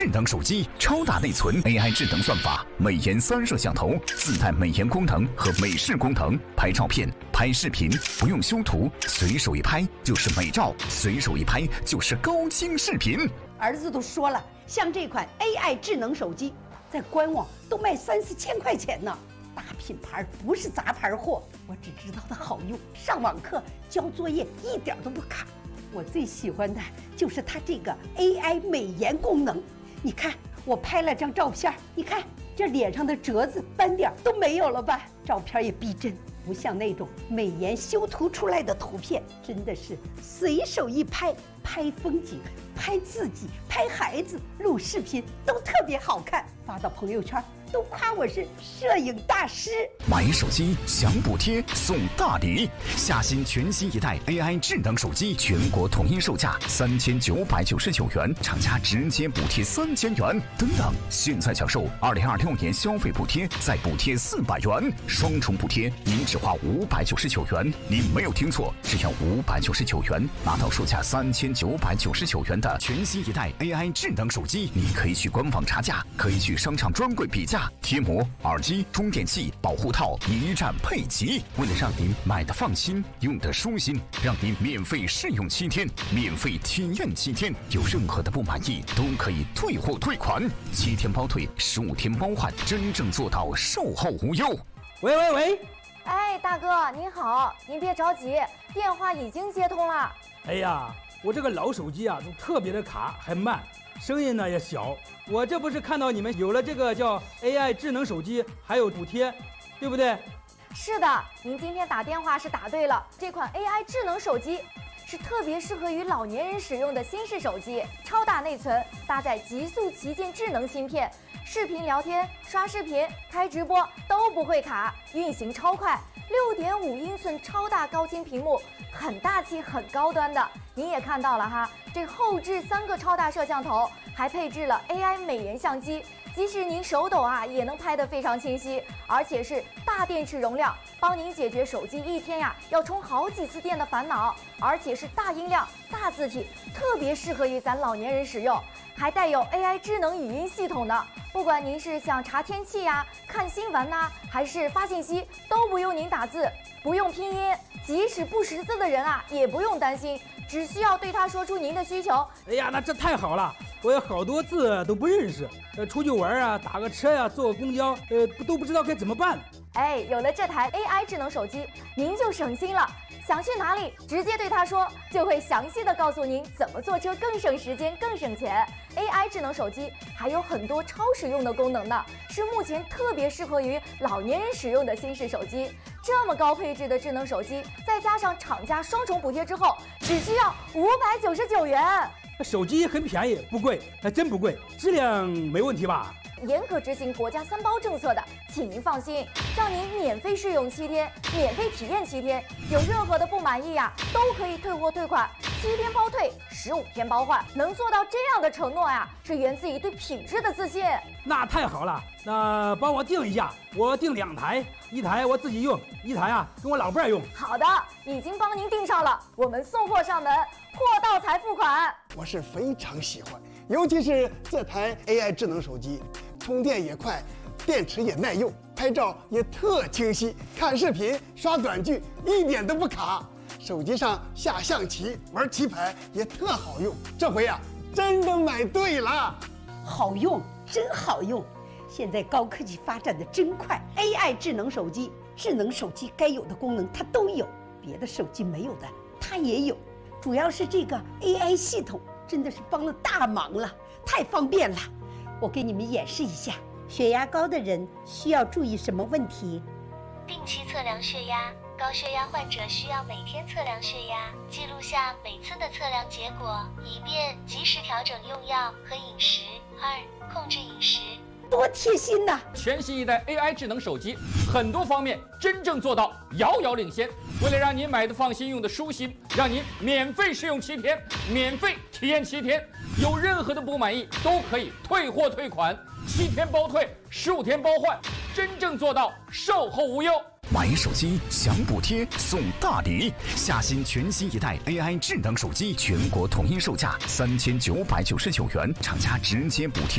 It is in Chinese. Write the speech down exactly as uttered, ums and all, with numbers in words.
智能手机超大内存 A I 智能算法，美颜三摄像头自带美颜功能和美视功能，拍照片、拍视频不用修图，随手一拍就是美照，随手一拍就是高清视频。 儿子都说了，像这款 A I 智能手机，在官网都卖三四千块钱呢。大品牌不是杂牌货，我只知道它好用，上网课、交作业一点都不卡。我最喜欢的就是它这个 A I 美颜功能。你看，我拍了张照片，你看这脸上的褶子、斑点都没有了吧？照片也逼真，不像那种美颜修图出来的图片，真的是随手一拍，拍风景、拍自己、拍孩子、录视频都特别好看，发到朋友圈都夸我是摄影大师。 买手机享补贴送大礼，夏新全新一代 A I 智能手机，全国统一售价三千九百九十九元，厂家直接补贴三千元。等等，现在享受二零二六年消费补贴，再补贴四百元，双重补贴，您只花五百九十九元。您没有听错，只要五百九十九元，拿到售价三千九百九十九元的全新一代 A I 智能手机。你可以去官网查价，可以去商场专柜比价。贴膜、耳机、充电器、保护套一站配齐，为了让您买的放心、用的舒心，让您免费试用七天，免费体验七天，有任何的不满意都可以退货退款，七天包退，十五天包换，真正做到售后无忧。 喂喂喂， 哎，大哥您好，您别着急，电话已经接通了。 哎呀，我这个老手机啊，就特别的卡，还慢。声音呢也小，我这不是看到你们有了这个叫 A I 智能手机，还有补贴，对不对？ 是的，您今天打电话是打对了。这款 A I 智能手机是特别适合于老年人使用的新式手机，超大内存，搭载极速旗舰智能芯片，视频聊天、刷视频、开直播都不会卡，运行超快。六点五英寸超大高清屏幕，很大气、很高端的。您也看到了哈，这后置三个超大摄像头，还配置了 A I 美颜相机，即使您手抖啊，也能拍得非常清晰，而且是大电池容量，帮您解决手机一天呀要充好几次电的烦恼，而且是大音量、大字体，特别适合于咱老年人使用，还带有 A I 智能语音系统的。不管您是想查天气呀、看新闻呐、啊，还是发信息，都不用您打字，不用拼音，即使不识字的人啊，也不用担心，只需要对他说出您的需求。 哎呀，那这太好了，我有好多字都不认识，呃，出去玩啊，打个车呀、啊，坐个公交，呃，都不知道该怎么办。 哎，有了这台 A I 智能手机，您就省心了。想去哪里，直接对他说，就会详细的告诉您怎么坐车更省时间、更省钱。A I 智能手机还有很多超实用的功能呢，是目前特别适合于老年人使用的新式手机。这么高配置的智能手机，再加上厂家双重补贴之后，只需要五百九十九元。 手机很便宜，不贵，还真不贵，质量没问题吧？ 严格执行国家三包政策的，请您放心，让您免费试用七天，免费体验七天，有任何的不满意呀，都可以退货退款，七天包退，十五天包换，能做到这样的承诺呀，是源自于对品质的自信。 那太好了，那帮我订一下，我订两台，一台我自己用，一台啊跟我老伴儿用。 好的，已经帮您订上了，我们送货上门，货到才付款。 我是非常喜欢，尤其是这台 A I 智能手机。充电也快，电池也耐用，拍照也特清晰，看视频、刷短剧一点都不卡。手机上下象棋、玩棋牌也特好用。这回呀、啊，真的买对了， 好用，真好用。现在高科技发展的真快 ，A I 智能手机，智能手机该有的功能它都有，别的手机没有的它也有。主要是这个 A I 系统真的是帮了大忙了，太方便了。我给你们演示一下，血压高的人需要注意什么问题？ 定期测量血压，高血压患者需要每天测量血压，记录下每次的测量结果，以便及时调整用药和饮食。二、控制饮食。 多贴心呐！ 全新一代 A I 智能手机，很多方面真正做到遥遥领先。为了让您买的放心、用的舒心，让您免费试用七天，免费体验七天，有任何的不满意都可以退货退款，七天包退，十五天包换，真正做到售后无忧。 买手机享补贴送大礼，夏新全新一代 A I 智能手机，全国统一售价三千九百九十九元，厂家直接补贴。